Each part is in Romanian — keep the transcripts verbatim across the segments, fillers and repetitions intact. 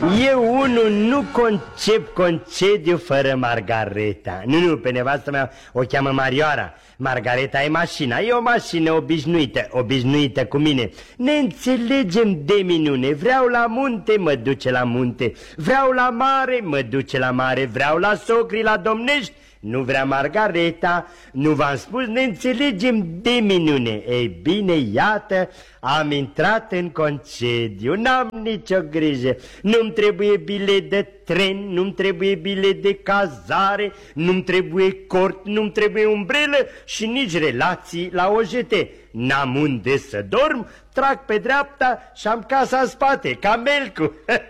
Eu unul nu concep concediu fără Margareta. Nu, nu, pe nevastă mea o cheamă Marioara. Margareta e mașina, e o mașină obișnuită, obișnuită cu mine. Ne înțelegem de minune. Vreau la munte, mă duce la munte. Vreau la mare, mă duce la mare. Vreau la socri, la domnești. Nu vrea Margareta, nu v-am spus, ne înțelegem de minune. Ei bine, iată, am intrat în concediu, n-am nicio grijă. Nu-mi trebuie bilet de tren, nu-mi trebuie bilet de cazare, nu-mi trebuie cort, nu-mi trebuie umbrelă și nici relații la O J T. N-am unde să dorm, trag pe dreapta și am casa în spate, ca Melcu.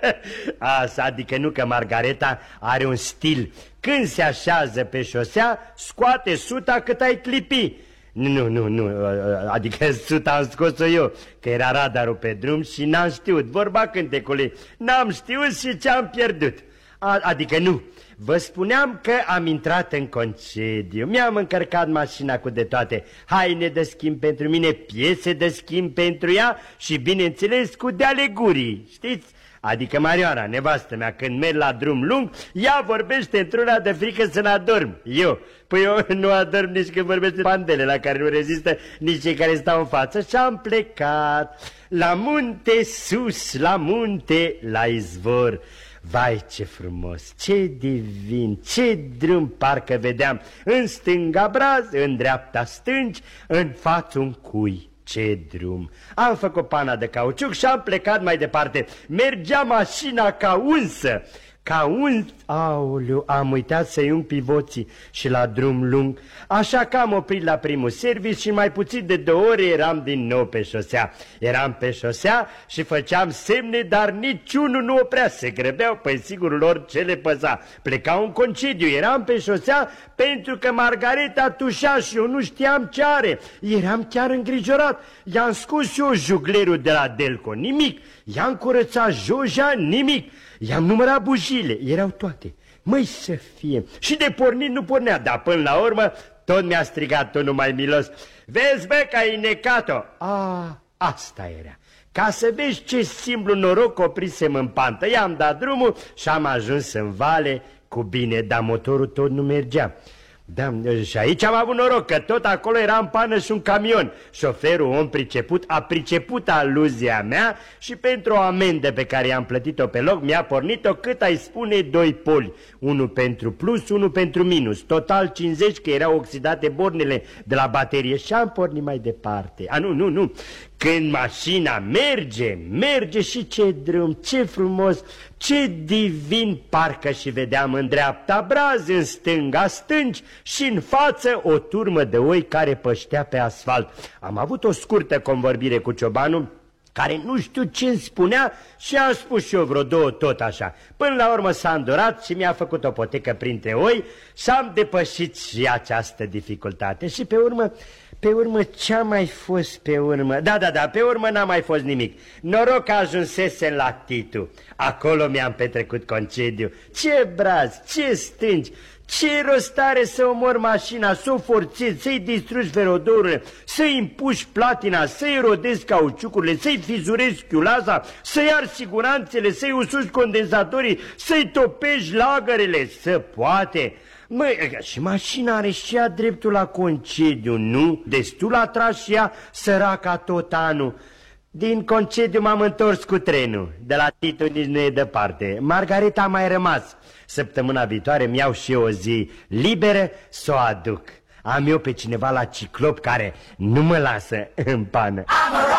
Asta, adică nu că Margareta are un stil. Când se așează pe șosea, scoate suta cât ai clipi. Nu, nu, nu, adică suta am scos-o eu, că era radarul pe drum și n-am știut, vorba cântecului, n-am știut și ce-am pierdut. A, adică nu, vă spuneam că am intrat în concediu, mi-am încărcat mașina cu de toate, haine de schimb pentru mine, piese de schimb pentru ea și bineînțeles cu de-ale gurii, știți? Adică Marioara, nevastă mea, când merg la drum lung, ea vorbește într-una de frică să n-adorm. Eu, păi eu nu adorm nici când vorbește pandele, la care nu rezistă nici cei care stau în față. Și am plecat la munte sus, la munte, la izvor. Vai, ce frumos, ce divin, ce drum parcă vedeam. În stânga braz, în dreapta stânci, în față un cui. Ce drum! Am făcut pana de cauciuc și am plecat mai departe. Mergea mașina ca unsă, ca uns... Aoleu, am uitat să-i ung pivoții și la drum lung. Așa că am oprit la primul serviciu și mai puțin de două ore eram din nou pe șosea. Eram pe șosea și făceam semne, dar niciunul nu oprea. Se grăbeau, păi sigur lor ce le păsa. Plecau în concediu, eram pe șosea pentru că Margareta tușea și eu nu știam ce are. Eram chiar îngrijorat. I-am scos și eu juglerul de la Delco, nimic. I-am curățat joja, nimic. I-am numărat bujile, erau toate. Măi să fie. Și de pornit nu pornea, dar până la urmă tot mi-a strigat tonul mai milos. Vezi, bă, că ai necat-o. A, asta era. Ca să vezi ce simplu noroc oprisem în pantă. I-am dat drumul și am ajuns în vale cu bine, dar motorul tot nu mergea. Da, și aici am avut noroc că tot acolo era în pană și un camion. Șoferul, om priceput, a priceput aluzia mea și pentru o amendă pe care i-am plătit-o pe loc mi-a pornit-o cât ai spune doi poli. Unul pentru plus, unul pentru minus. Total cincizeci, că erau oxidate bornele de la baterie și am pornit mai departe. A, nu, nu, nu. Când mașina merge, merge și ce drum, ce frumos, ce divin, parcă și vedeam în dreapta braz, în stânga stânci și în față o turmă de oi care păștea pe asfalt. Am avut o scurtă convorbire cu ciobanul, care nu știu ce îmi spunea și am spus și eu vreo două tot așa. Până la urmă s-a îndurat și mi-a făcut o potecă printre oi și am depășit și această dificultate. Și pe urmă, pe urmă ce-a mai fost pe urmă? Da, da, da, pe urmă n-a mai fost nimic. Noroc că ajunsesem la Titu. Acolo mi-am petrecut concediu. Ce braz, ce stânci! Ce rost are să omori mașina, să o forțezi, să-i distrugi ferodorurile, să-i împuși platina, să-i rodezi cauciucurile, să-i fizurezi chiulaza, să-i arzi siguranțele, să-i usuci condensatorii, să-i topești lagărele, să poate. Măi, și mașina are și ea dreptul la concediu, nu? Destul a tras și ea săraca tot anul. Din concediu m-am întors cu trenul, de la Titu nici nu e departe. Margareta a mai rămas. Săptămâna viitoare mi-iau și eu o zi liberă să o aduc. Am eu pe cineva la Ciclop care nu mă lasă în pană.